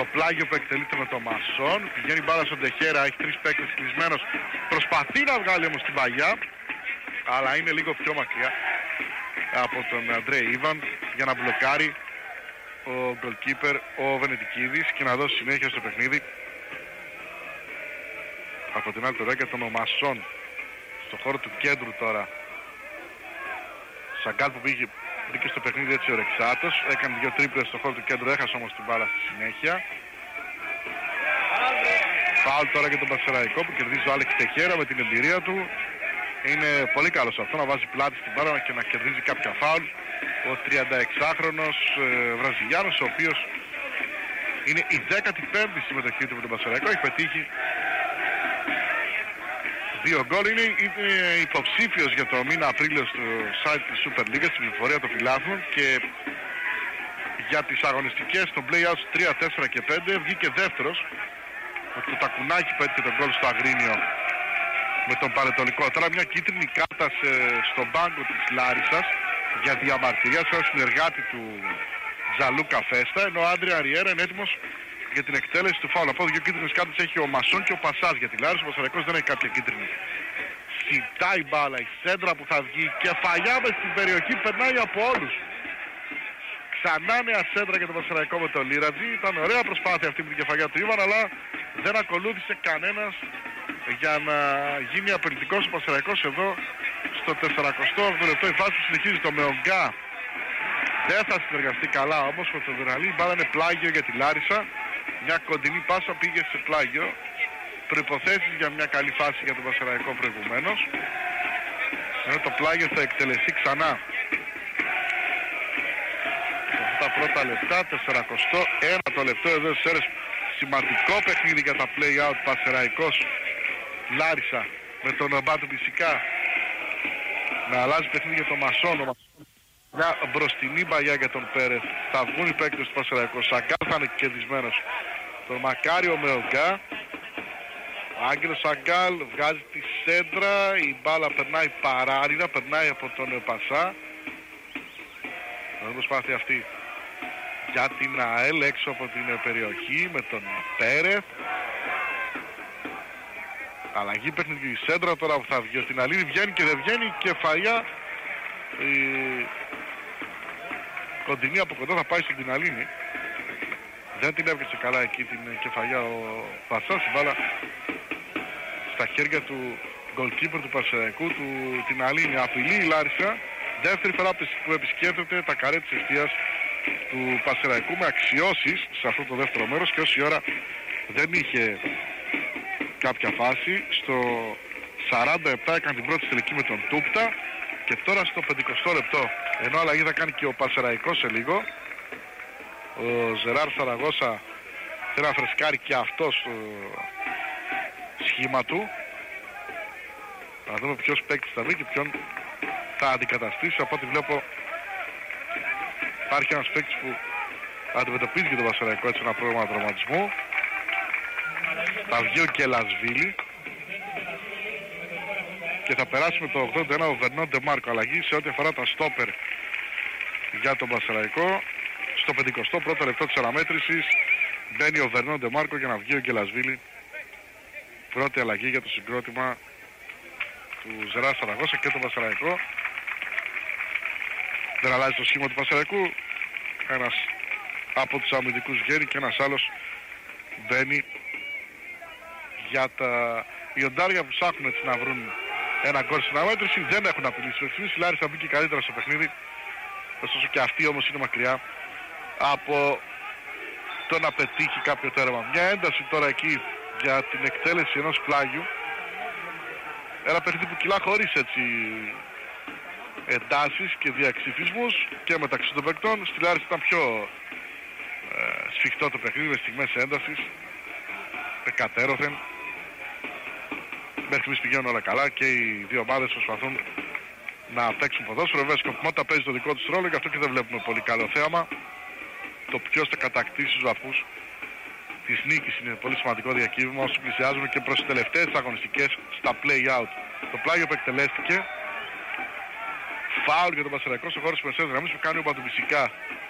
στο πλάγιο που εκτελείται με τον Μασόν. Πηγαίνει μπάλα στον Τεχέρα, έχει 3 παίκτες κλεισμένος. Προσπαθεί να βγάλει όμως την παγιά, αλλά είναι λίγο πιο μακριά από τον Αντρέ Ιβαν για να μπλοκάρει ο goalkeeper ο Βενετικίδης και να δώσει συνέχεια στο παιχνίδι. Από την άλλη πλευρά και τον Μασόν στο χώρο του κέντρου τώρα. Σαγκάλ που μπήκε στο παιχνίδι έτσι ο Ρεξάτος, έκανε 2 τρίπλες στο χώρο του κέντρου, έχασε όμως την μπάλα στη συνέχεια. Φάουλ τώρα για τον Πασεραϊκό που κερδίζει ο Άλεξ Τεχέρα με την εμπειρία του. Είναι πολύ καλός αυτό να βάζει πλάτη στην μπάλα και να κερδίζει κάποια φάουλ. Ο 36χρονος Βραζιλιάνος, ο οποίος είναι η 15η συμμετοχή του με τον Πασεραϊκό, έχει πετύχει 2 γκολ. Είναι υποψήφιος για το μήνα Απρίλιο στο site της Super League, στην πληροφορία των φιλάθλων, και για τις αγωνιστικές των play-outs 3, 4 και 5 βγήκε δεύτερος με το τακουνάκι που έτυχε τον γκολ στο Αγρίνιο με τον Πανετολικό. Τώρα μια κίτρινη κάρτα στον πάγκο της Λάρισσας για διαμαρτυρία σε έναν συνεργάτη του Τζαλούκα Φέστα, ενώ ο Άντρια Ριέρα είναι έτοιμος για την εκτέλεση του φάουλ. Από 2 κίτρινες κάρτες έχει ο Μασόν και ο Πασάς για τη Λάρισα. Ο Πασαραϊκός δεν έχει κάποια κίτρινη. Σιτάει η μπάλα, η σέντρα που θα βγει, κεφαλιά μες στην περιοχή, περνάει από όλους. Ξανά νέα σέντρα για τον Πασαραϊκό με τον Λίρατζι. Ήταν ωραία προσπάθεια αυτή με την κεφαλιά του Ιβαν, αλλά δεν ακολούθησε κανένας για να γίνει απειλητικός ο Πασαραϊκός εδώ στο 48ο λεπτό. Η φάση που συνεχίζει το Μεογκά δεν θα συνεργαστεί καλά όμως με τον Δουραλή. Η μπάλα είναι πλάγιο για τη Λάρισα. Μια κοντινή πάσα πήγε σε πλάγιο. Προϋποθέσεις για μια καλή φάση για τον Πασεραϊκό προηγουμένως. Ενώ το πλάγιο θα εκτελεστεί ξανά τα πρώτα λεπτά. 41ο λεπτό εδώ στις ώρες. Σημαντικό παιχνίδι για τα play-out. Πασεραϊκός Λάρισα με τον Μπάτου Πισικά να αλλάζει παιχνίδι για τον Μασόν. Μια μπροστινή μπαγιά για τον Πέρεθ. Θα βγουν οι παίκτες του Πασεραϊκού. Σαγκάλ θα είναι κερδισμένος. Τον Μακάριο Μεογκά. Ο Άγγελος Σαγκάλ βγάζει τη σέντρα. Η μπάλα περνάει παράλληλα. Περνάει από τον Πασά. Δεν προσπάθει αυτή για την ΑΕΛ έξω από την περιοχή με τον Πέρεθ. Αλλαγή παιχνιδιού, η σέντρα τώρα που θα βγει στην Αλίδη βγαίνει και δεν βγαίνει. Κεφαλιά κοντινή από κοντά θα πάει στην Κιναλίνη. Δεν την έβγασε καλά εκεί την κεφαλιά ο Πασάς. Η μπάλα στα χέρια του goalkeeper του Πασεραϊκού, του Κιναλίνη. Απειλεί η Λάρισα. Δεύτερη φορά που επισκέπτεται τα καρέ της εστίας του Πασεραϊκού με αξιώσεις σε αυτό το δεύτερο μέρος, και όση ώρα δεν είχε κάποια φάση. Στο 47 έκανε την πρώτη τελική με τον Τούπτα. Και τώρα στο 50 λεπτό, ενώ αλλαγή θα κάνει και ο Πασεραϊκός σε λίγο, ο Ζεράρ Σαραγώσα θέλει να φρεσκάρει και αυτό στο σχήμα του. Θα δούμε ποιος παίκτης θα βρει και ποιον θα αντικαταστήσει. Από ό,τι βλέπω υπάρχει ένας παίκτης που αντιμετωπίζει και τον Πασεραϊκό έτσι ένα πρόγραμμα τραυματισμού. Θα βγει ο Κελασβίλη και θα περάσει με το 81 ο Βερνόν Ντεμάρκο. Αλλαγή σε ό,τι αφορά τα στόπερ για τον Πασεραϊκό. Στο 51ο λεπτό της αναμέτρησης μπαίνει ο Βερνόν Ντεμάρκο για να βγει ο Γκελασβίλη. Πρώτη αλλαγή για το συγκρότημα του Ζερά Σαραγώσα και τον Πασεραϊκό. Δεν αλλάζει το σχήμα του Πασεραϊκού. Ένας από τους αμυντικούς βγαίνει και ένας άλλος μπαίνει για τα ιοντάρια που ψάχνουν έτσι να βρουν ένα γκολ στην αναμέτρηση. Δεν έχουν απειλήσει. Η Λάρισα μπήκε καλύτερα στο παιχνίδι. Ωστόσο και αυτή όμως είναι μακριά από το να πετύχει κάποιο τέρμα. Μια ένταση τώρα εκεί για την εκτέλεση ενός πλάγιου. Ένα παιχνίδι που κυλά χωρίς έτσι εντάσεις και διαξυφισμούς και μεταξύ των παικτών. Στη Λάρισα ήταν πιο σφιχτό το παιχνίδι με στιγμές έντασης. Εκατέρωθεν. Μέχρι στιγμής πηγαίνουν όλα καλά και οι δύο ομάδες προσπαθούν να παίξουν ποδόσφαιρο. Βέβαια η σκοπιμότητα παίζει το δικό τους ρόλο, γι' αυτό και δεν βλέπουμε πολύ καλό θέαμα. Το ποιος θα κατακτήσει τους βαθμούς της νίκης είναι πολύ σημαντικό διακύβημα όσο πλησιάζουμε και προς τις τελευταίες αγωνιστικές στα play-out. Το πλάγιο που εκτελέστηκε, φάουλ για τον Πασεραϊκό στο χώρο της μεσαίας γραμμής που κάνει ο Μπατουμπισικά